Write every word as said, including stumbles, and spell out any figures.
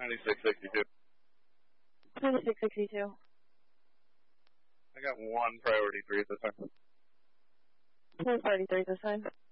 ninety-six sixty-two. ninety-six sixty-two. I got one priority three at this time. One priority three this time.